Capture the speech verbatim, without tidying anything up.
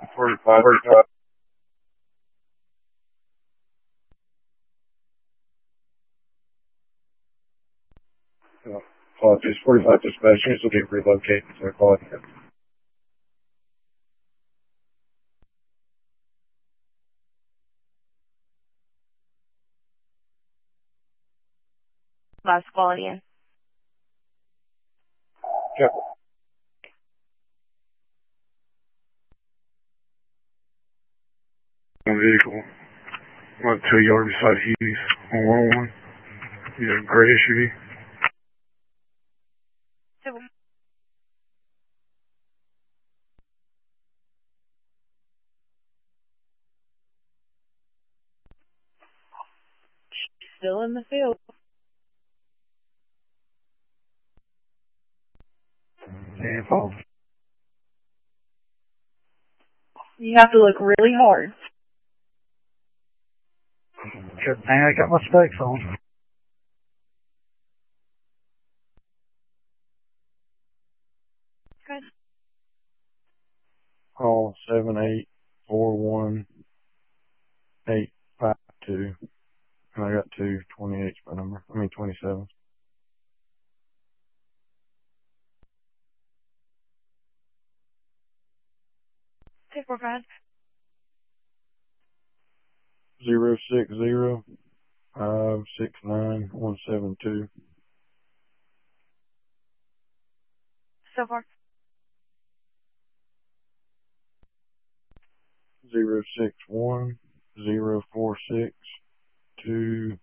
forty-five, forty-five. Uh, apologies, forty-five dispatch. Units will be relocated to their quality. Last quality in. Check. One vehicle. One two yard beside Hughes on one oh one. He's a gray S U V. Civil. Still in the field. And falls. You have to look really hard. Good thing I got my specs on. Good. Call seven eight four one eight five two. And I got two twenty-eight by number. I mean twenty-seven. Okay, four five. Zero six zero five six nine one seven two. So far. Zero six one zero four six two